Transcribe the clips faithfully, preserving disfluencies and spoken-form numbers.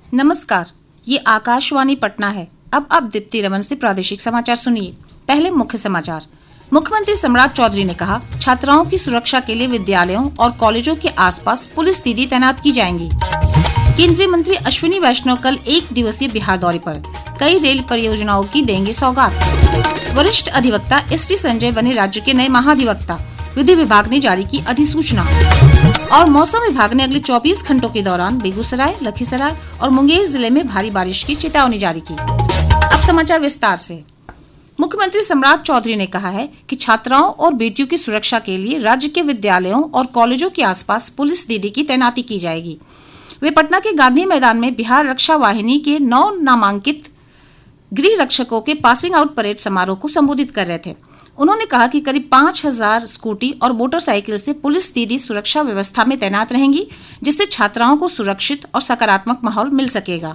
नमस्कार, ये आकाशवाणी पटना है। अब आप दीप्ति रमन से प्रादेशिक समाचार सुनिए। पहले मुख्य समाचार। मुख्यमंत्री सम्राट चौधरी ने कहा, छात्राओं की सुरक्षा के लिए विद्यालयों और कॉलेजों के आसपास पुलिस दीदी तैनात की जाएंगी। केंद्रीय मंत्री अश्विनी वैष्णव कल एक दिवसीय बिहार दौरे पर, कई रेल परियोजनाओं की देंगे सौगात। वरिष्ठ अधिवक्ता एस टी संजय बने राज्य के नए महाधिवक्ता, विधि विभाग ने जारी की अधिसूचना। और मौसम विभाग ने अगले चौबीस घंटों के दौरान बेगूसराय, लखीसराय और मुंगेर जिले में भारी बारिश की चेतावनी जारी की। अब समाचार विस्तार से। मुख्यमंत्री सम्राट चौधरी ने कहा है कि छात्राओं और बेटियों की सुरक्षा के लिए राज्य के विद्यालयों और कॉलेजों के आसपास पुलिस दीदी की तैनाती की जाएगी। वे पटना के गांधी मैदान में बिहार रक्षा वाहिनी के नौ नामांकित गृह रक्षकों के पासिंग आउट परेड समारोह को संबोधित कर रहे थे। उन्होंने कहा कि करीब पाँच हजार स्कूटी और मोटरसाइकिल से पुलिस दीदी सुरक्षा व्यवस्था में तैनात रहेंगी, जिससे छात्राओं को सुरक्षित और सकारात्मक माहौल मिल सकेगा।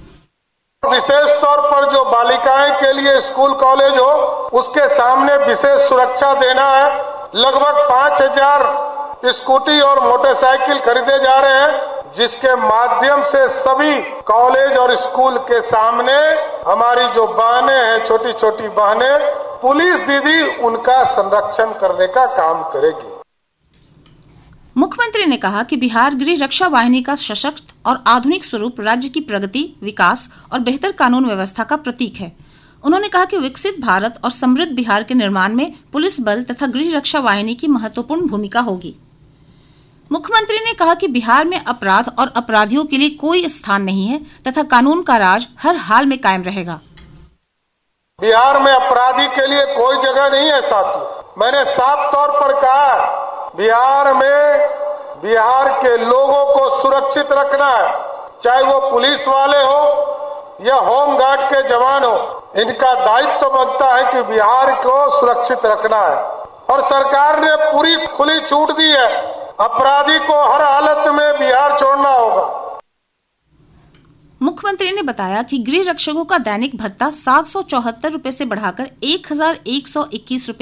विशेष तौर पर जो बालिकाएं के लिए स्कूल कॉलेज हो, उसके सामने विशेष सुरक्षा देना है। लगभग पाँच हजार स्कूटी और मोटरसाइकिल खरीदे जा रहे हैं, जिसके माध्यम से सभी कॉलेज और स्कूल के सामने हमारी जो बहनें हैं, छोटी छोटी बहनें, पुलिस दीदी उनका संरक्षण करने का काम करेगी। मुख्यमंत्री ने कहा कि बिहार गृह रक्षा वाहिनी का सशक्त और आधुनिक स्वरूप राज्य की प्रगति, विकास और बेहतर कानून व्यवस्था का प्रतीक है। उन्होंने कहा कि विकसित भारत और समृद्ध बिहार के निर्माण में पुलिस बल तथा गृह रक्षा वाहिनी की महत्वपूर्ण भूमिका होगी। मुख्यमंत्री ने कहा कि बिहार में अपराध और अपराधियों के लिए कोई स्थान नहीं है तथा कानून का राज हर हाल में कायम रहेगा। बिहार में अपराधी के लिए कोई जगह नहीं है साथी। मैंने साफ तौर पर कहा, बिहार में बिहार के लोगों को सुरक्षित रखना है, चाहे वो पुलिस वाले हो या होम गार्ड के जवान हो। इनका दायित्व तो बनता है कि बिहार को सुरक्षित रखना है, और सरकार ने पूरी खुली छूट दी है। अपराधी को हर हालत में बिहार छोड़ना होगा। मुख्यमंत्री ने बताया कि गृह रक्षकों का दैनिक भत्ता सात सौ चौहत्तर रूपए से बढ़ाकर एक हजार एक सौ इक्कीस रूपए